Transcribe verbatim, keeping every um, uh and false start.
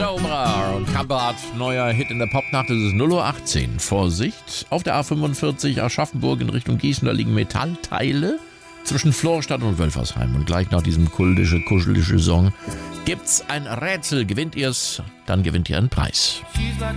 Cobra und Kampert, neuer Hit in der Popnacht, es ist null Uhr achtzehn. Vorsicht, auf der A fünfundvierzig Aschaffenburg in Richtung Gießen, da liegen Metallteile zwischen Florstadt und Wölfersheim. Und gleich nach diesem kultische, kuschelige Song gibt's ein Rätsel. Gewinnt ihr's, dann gewinnt ihr einen Preis. She's like